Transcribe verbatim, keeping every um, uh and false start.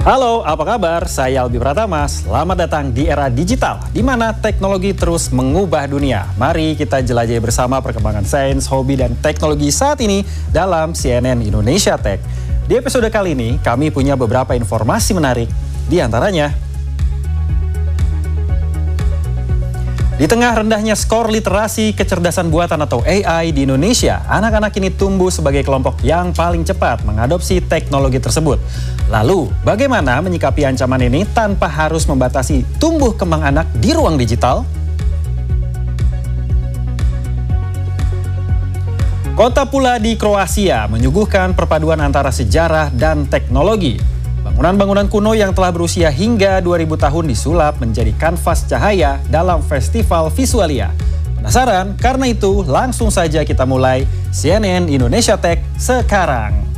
Halo, apa kabar? Saya Albi Pratama. Selamat datang di era digital, di mana teknologi terus mengubah dunia. Mari kita jelajahi bersama perkembangan sains, hobi, dan teknologi saat ini dalam C N N Indonesia Tech. Di episode kali ini, kami punya beberapa informasi menarik, di antaranya di tengah rendahnya skor literasi kecerdasan buatan atau A I di Indonesia, anak-anak ini tumbuh sebagai kelompok yang paling cepat mengadopsi teknologi tersebut. Lalu, bagaimana menyikapi ancaman ini tanpa harus membatasi tumbuh kembang anak di ruang digital? Kota Pula di Kroasia menyuguhkan perpaduan antara sejarah dan teknologi. Bangunan-bangunan kuno yang telah berusia hingga dua ribu tahun disulap menjadi kanvas cahaya dalam festival Visualia. Penasaran? Karena itu langsung saja kita mulai C N N Indonesia Tech sekarang.